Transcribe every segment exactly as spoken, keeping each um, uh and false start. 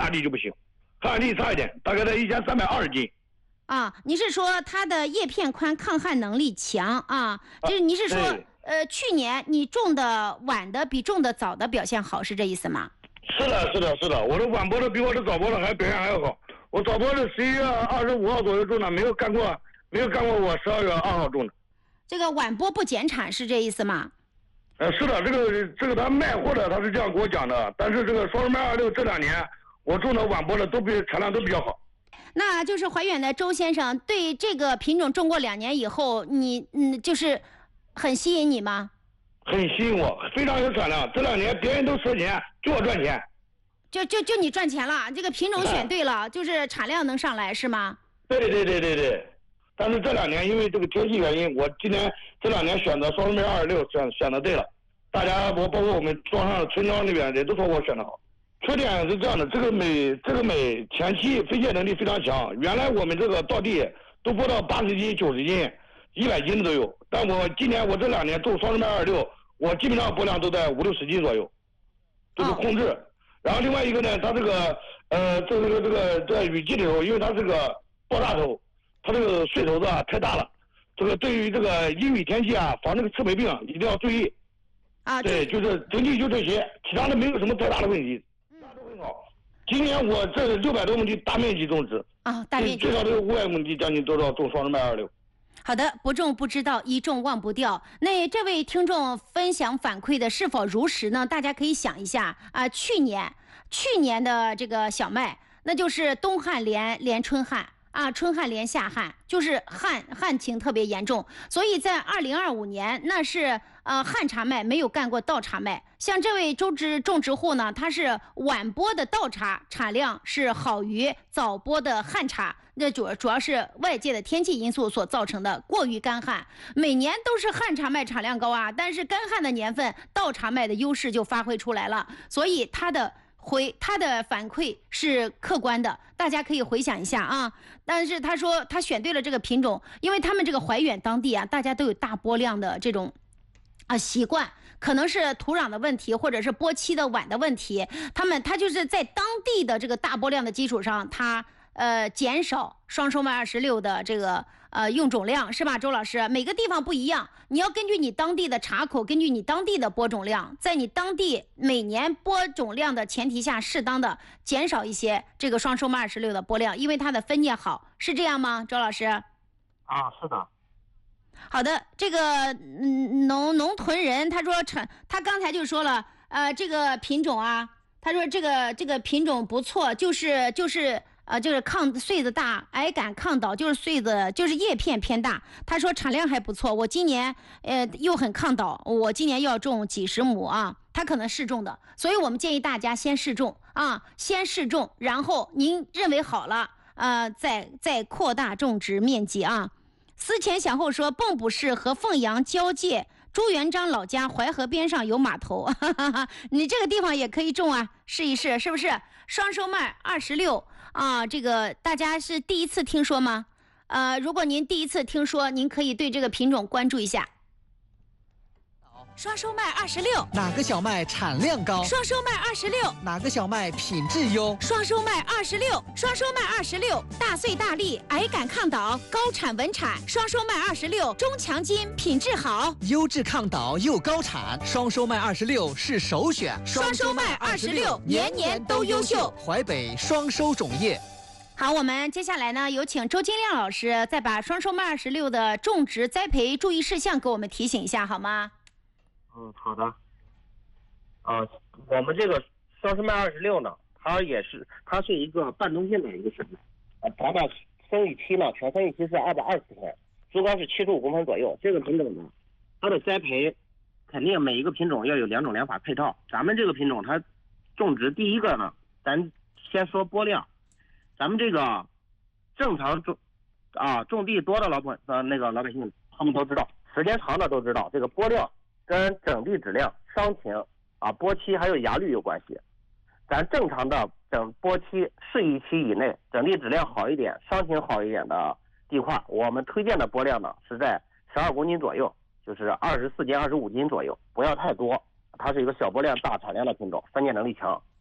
旱地就不行，旱地差一点，大概在一千三百二十斤。 啊，你是说它的叶片宽，抗旱能力强啊？就是你是说， 啊、 呃，去年你种的晚的比种的早的表现好，是这意思吗？ 是的，是的，是的，我的晚播的比我的早播的还表现还要好。我早播的十一月二十五号左右种的，没有干过，没有干过我十二月二号种的。 这个晚播不减产是这意思吗？ 呃，是的，这个这个他卖货的他是这样给我讲的，但是这个双十麦二六这两年我种的晚播的都比产量都比较好。 那就是怀远的周先生对这个品种种过两年以后，你嗯就是很吸引你吗？ 很吸引我，非常有产量。这两年别人都蝕钱，就我赚钱。 就就就你赚钱了，这个品种选对了，啊、就是产量能上来是吗？ 对对对对对。但是这两年因为这个天气原因，我今年这两年选择双十麦二十六选选的对了。大家我包括我们庄上村庄那边也都说我选的好。缺点是这样的，这个美这个美前期分解能力非常强。原来我们这个稻地都播到八十斤、九十斤、一百斤的都有，但我今年我这两年种双十麦二十六，我基本上播量都在五六十斤左右，就是控制。哦、然后另外一个呢，它这个呃这个这个在雨季的时候，因为它这个爆炸头，它这个穗头子啊太大了，这个对于这个阴雨天气啊，防这个刺霉病一定要注意。 啊， 对，就是整体就这些，其他的没有什么太大的问题。好，今年我这六百多亩地大面积种植啊，大面积最少都有五百亩地，将近都要种双十麦二十六。 好的，不种不知道，一种忘不掉。那这位听众分享反馈的是否如实呢？大家可以想一下啊，去年去年的这个小麦，那就是冬旱连连春旱啊，春旱连夏旱，就是旱旱情特别严重，所以在二零二五年那是呃旱茶麦没有干过稻茶麦。像这位周植种植户呢，他是晚播的稻茶产量是好于早播的旱茶，那主主要是外界的天气因素所造成的过于干旱。每年都是旱茶麦产量高啊，但是干旱的年份稻茶麦的优势就发挥出来了，所以它的回他的反馈是客观的，大家可以回想一下啊。但是他说他选对了这个品种，因为他们这个怀远当地啊，大家都有大播量的这种啊习惯，可能是土壤的问题，或者是播期的晚的问题，他们他就是在当地的这个大播量的基础上，他呃减少双收麦二十六的这个呃用种量，是吧，周老师？每个地方不一样，你要根据你当地的茶口，根据你当地的播种量，在你当地每年播种量的前提下，适当的减少一些这个双收麦二十六的播量，因为它的分解好，是这样吗，周老师？ 啊，是的。 好的，这个嗯农农屯人他说成，他刚才就说了，呃，这个品种啊，他说这个这个品种不错，就是就是呃就是抗穗子大，矮杆抗倒，就是穗子就是叶片偏大。他说产量还不错，我今年呃又很抗倒，我今年要种几十亩啊，他可能试种的，所以我们建议大家先试种啊，先试种，然后您认为好了，呃，再再扩大种植面积啊。思前想后说，蚌埠市和凤阳交界，朱元璋老家淮河边上有码头，哈哈哈，你这个地方也可以种啊，试一试，是不是？双收麦二十六啊，这个大家是第一次听说吗？呃，如果您第一次听说，您可以对这个品种关注一下。双收麦二十六， 哪个小麦产量高？ 双收麦二十六， 哪个小麦品质优？ 双收麦二十六，双收麦二十六，大穗大粒，矮杆抗倒，高产稳产。双收麦二十六，中强筋，品质好， 优质抗倒又高产。双收麦二十六是首选。 双收麦二十六，年年都优秀。 淮北双收种业。 好，我们接下来呢，有请周金亮老师再把双收麦二十六的种植栽培注意事项给我们提醒一下，好吗？ 嗯，好的。啊，我们这个双十麦二十六呢，它也是它是一个半冬性的一个生麦，啊，它的生育期呢，全生育期是二百二十天，株高是七十五公分左右。这个品种呢，它的栽培肯定每一个品种要有两种两法配套。咱们这个品种它种植第一个呢，咱先说播量，咱们这个正常种啊种地多的老百呃那个老百姓他们都知道，时间长的都知道这个播量跟整地质量、伤情啊、播期还有芽率有关系。咱正常的整播期适宜期以内，整地质量好一点、伤情好一点的地块，我们推荐的播量呢是在十二公斤左右，就是二十四斤、二十五斤左右，不要太多。它是一个小播量大产量的品种，分解能力强。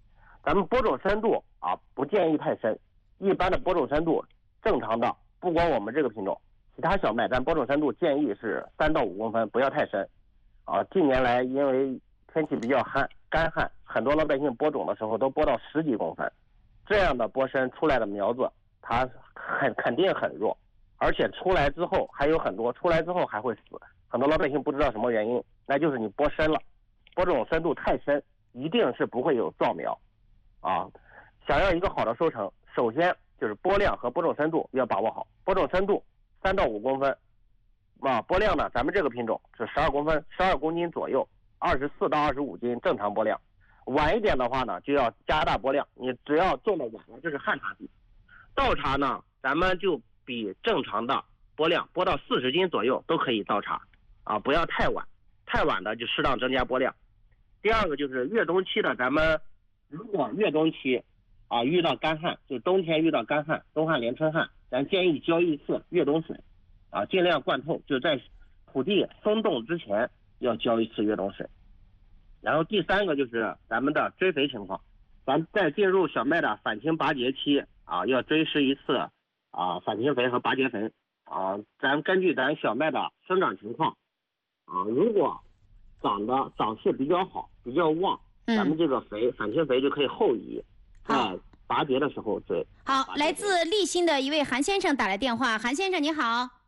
咱们播种深度啊不建议太深，一般的播种深度正常的，不光我们这个品种，其他小麦咱播种深度建议是三到五公分，不要太深。啊，近年来因为天气比较旱干旱，很多老百姓播种的时候都播到十几公分，这样的播深出来的苗子，它很肯定很弱，而且出来之后还有很多出来之后还会死，很多老百姓不知道什么原因，那就是你播深了，播种深度太深，一定是不会有壮苗。啊，想要一个好的收成，首先就是播量和播种深度要把握好。播种深度三到五公分，啊，播量呢，咱们这个品种是十二公分，十二公斤左右，二十四到二十五斤正常播量。晚一点的话呢，就要加大播量。你只要种的晚了，这是旱茶地。倒茶呢，咱们就比正常的播量播到四十斤左右都可以倒茶，啊，不要太晚，太晚的就适当增加播量。第二个就是越冬期的，咱们如果越冬期啊遇到干旱，就冬天遇到干旱，冬旱连春旱，咱建议浇一次越冬水，啊，尽量灌透，就在土地松动之前要浇一次越冬水。然后第三个就是咱们的追肥情况，咱在进入小麦的返青拔节期啊，要追施一次啊返青肥和拔节肥啊，咱根据咱小麦的生长情况啊，如果长得长势比较好，比较旺，咱们这个肥返青肥就可以后移，在拔节的时候追。 好，来自立新的一位韩先生打来电话，韩先生你好。